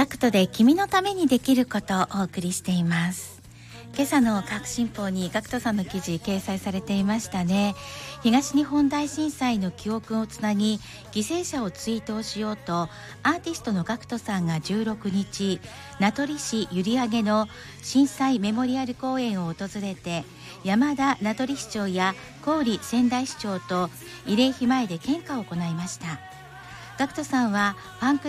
ガクトで君のためにできることをお送りしています。今朝の各新報にガクトさんの記事掲載されていましたね。東日本大震災の記憶をつなぎ、犠牲者を追悼しようと、アーティストのガクトさんが16日、名取市閖上の震災メモリアル公園を訪れて、山田名取市長や郡仙台市長と慰霊碑前で献花を行いました。ガクトさんはファンク